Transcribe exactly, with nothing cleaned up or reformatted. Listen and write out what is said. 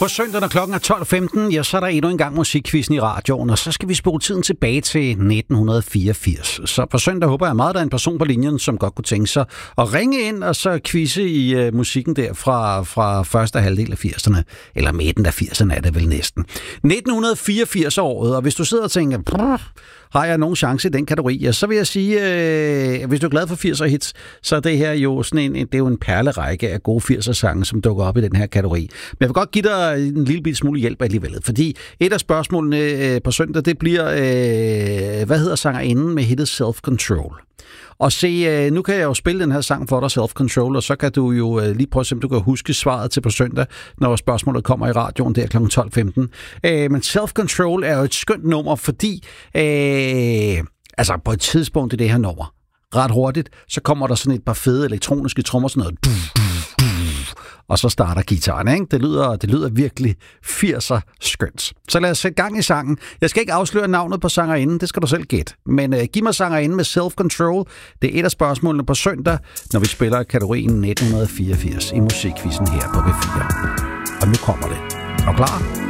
På søndag, når klokken er tolv femten, ja, så er der endnu en gang musikquizzen i radioen, og så skal vi spole tiden tilbage til nitten fireogfirs. Så på søndag håber jeg meget, at der er en person på linjen, som godt kunne tænke sig at ringe ind og så quizze i uh, musikken der fra, fra første halvdel af firserne, eller midten af firserne er det vel næsten. nitten fireogfirs-året, og hvis du sidder og tænker, har jeg nogen chance i den kategori, ja, så vil jeg sige, øh, hvis du er glad for firser hits, så er det her jo sådan en, det er jo en perlerække af gode firser-sange, som dukker op i den her kategori. Men jeg vil godt give dig en lille bit smule hjælp alligevel, fordi et af spørgsmålene øh, på søndag, det bliver, øh, hvad hedder sangerinden med hittet Self Control? Og se, øh, nu kan jeg jo spille den her sang for dig, Self Control, og så kan du jo øh, lige prøve at se, om du kan huske svaret til på søndag, når spørgsmålet kommer i radioen der klokken tolv femten. Øh, men Self Control er jo et skønt nummer, fordi øh, altså på et tidspunkt i det her nummer, ret hurtigt, så kommer der sådan et par fede elektroniske trommer, sådan noget, og så starter guitaren, ikke? Det lyder, det lyder virkelig firser skønt. Så lad os sætte gang i sangen. Jeg skal ikke afsløre navnet på sangerinden, det skal du selv gætte. Men uh, giv mig sangerinden med Self Control. Det er et af spørgsmålene på søndag, når vi spiller kategorien nitten fireogfirs i musikquizzen her på B fire. Og nu kommer det. Er du klar?